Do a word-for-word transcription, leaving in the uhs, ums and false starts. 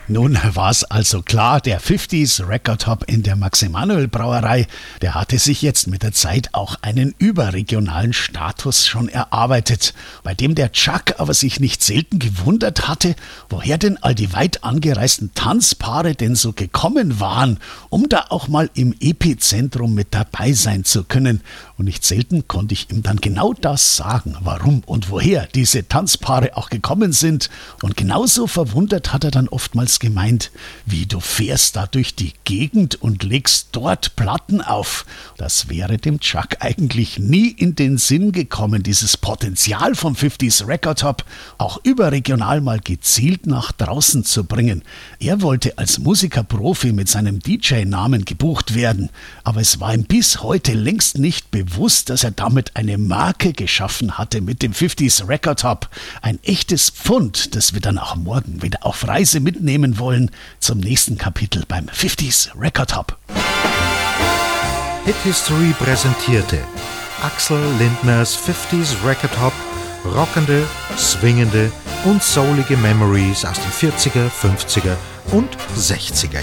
Nun war es also klar, der fünfziger Record Hop in der Max-Emanuel-Brauerei, der hatte sich jetzt mit der Zeit auch einen überregionalen Status schon erarbeitet, bei dem der Chuck aber sich nicht selten gewundert hatte, woher denn all die weit angereisten Tanzpaare denn so gekommen waren, um da auch mal im Epizentrum mit dabei sein zu können. Und nicht selten konnte ich ihm dann genau das sagen, warum und woher diese Tanzpaare auch gekommen sind. Und genauso verwundert hat er dann oftmals gemeint, wie du fährst da durch die Gegend und legst dort Platten auf. Das wäre dem Chuck eigentlich nie in den Sinn gekommen, dieses Potenzial vom fünfziger Record Hop auch überregional mal gezielt nach draußen zu bringen. Er wollte als Musikerprofi mit seinem D J-Namen gebucht werden, aber es war ihm bis heute längst nicht bewusst, dass er damit eine Marke geschaffen hatte mit dem fünfziger Record Hop. Ein echtes Pfund, das wir dann auch morgen wieder auf Reise mitnehmen wollen zum nächsten Kapitel beim fünfziger Record Hop. Hit History präsentierte Axel Lindners fünfziger Record Hop, rockende, swingende und soulige Memories aus den vierziger, fünfziger und sechziger